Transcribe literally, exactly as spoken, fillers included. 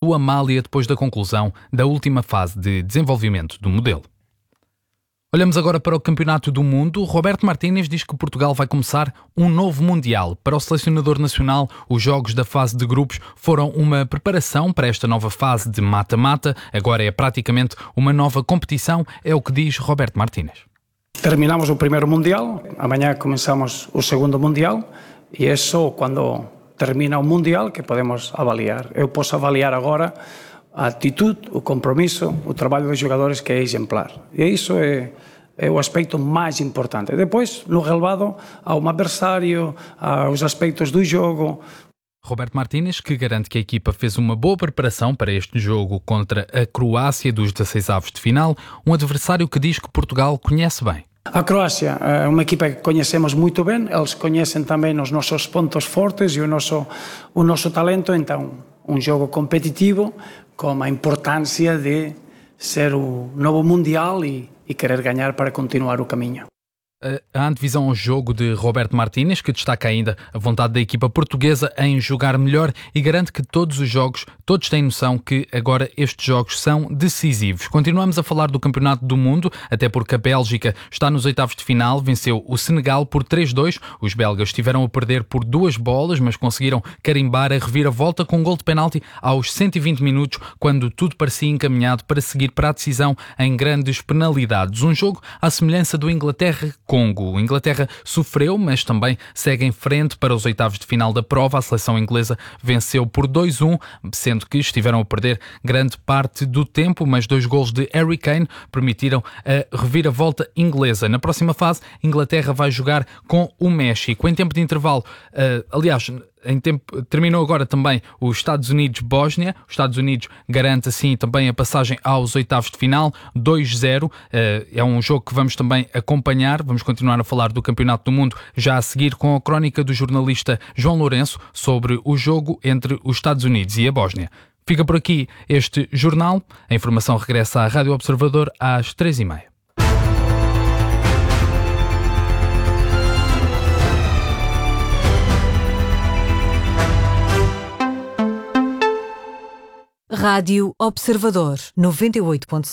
do Amália depois da conclusão da última fase de desenvolvimento do modelo. Olhamos agora para o Campeonato do Mundo. Roberto Martínez diz que Portugal vai começar um novo Mundial. Para o selecionador nacional, os jogos da fase de grupos foram uma preparação para esta nova fase de mata-mata. Agora é praticamente uma nova competição, é o que diz Roberto Martínez. Terminamos o primeiro Mundial, amanhã começamos o segundo Mundial e é só quando termina o Mundial que podemos avaliar. Eu posso avaliar agora a atitude, o compromisso, o trabalho dos jogadores, que é exemplar. E isso é, é o aspecto mais importante. Depois, no relevado ao adversário, aos aspectos do jogo. Roberto Martínez, que garante que a equipa fez uma boa preparação para este jogo contra a Croácia dos dezasseis avos de final, um adversário que diz que Portugal conhece bem. A Croácia é uma equipa que conhecemos muito bem, eles conhecem também os nossos pontos fortes e o nosso, o nosso talento, então um jogo competitivo com a importância de ser o novo Mundial e, e querer ganhar para continuar o caminho. A antevisão ao jogo de Roberto Martínez, que destaca ainda a vontade da equipa portuguesa em jogar melhor e garante que todos os jogos, todos têm noção que agora estes jogos são decisivos. Continuamos a falar do Campeonato do Mundo, até porque a Bélgica está nos oitavos de final, venceu o Senegal por três a dois. Os belgas estiveram a perder por duas bolas, mas conseguiram carimbar a reviravolta com um gol de penalti aos cento e vinte minutos, quando tudo parecia encaminhado para seguir para a decisão em grandes penalidades. Um jogo à semelhança do Inglaterra Congo. A Inglaterra sofreu, mas também segue em frente para os oitavos de final da prova. A seleção inglesa venceu por dois a um, sendo que estiveram a perder grande parte do tempo, mas dois golos de Harry Kane permitiram a reviravolta inglesa. Na próxima fase, a Inglaterra vai jogar com o México. Em tempo de intervalo, uh, aliás, Em tempo, terminou agora também os Estados Unidos-Bósnia. Os Estados Unidos garante assim também a passagem aos oitavos de final, dois a zero. É um jogo que vamos também acompanhar. Vamos continuar a falar do Campeonato do Mundo já a seguir com a crónica do jornalista João Lourenço sobre o jogo entre os Estados Unidos e a Bósnia. Fica por aqui este jornal. A informação regressa à Rádio Observador às três e meia. Rádio Observador, noventa e oito ponto